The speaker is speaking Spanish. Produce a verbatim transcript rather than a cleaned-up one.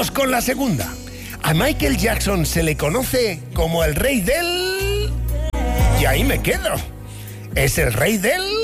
Vamos con la segunda. A Michael Jackson se le conoce como el rey del... Y ahí me quedo. ¿Es el rey del...?